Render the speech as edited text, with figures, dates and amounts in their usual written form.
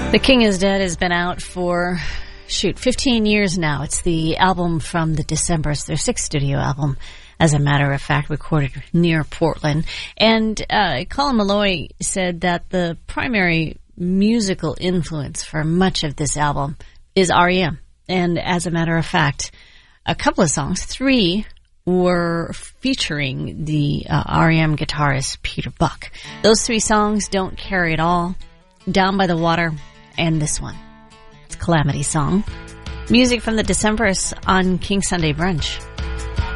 The King is Dead has been out for, 15 years now. It's the album from the Decembers, their sixth studio album, as a matter of fact, recorded near Portland. And Colin Meloy said that the primary musical influence for much of this album is R.E.M. And as a matter of fact, a couple of songs, 3, were featuring the R.E.M. guitarist Peter Buck. Those 3 songs, Don't Carry It All, Down by the Water, and this one. It's Calamity Song. Music from the Decemberists on King Sunday Brunch.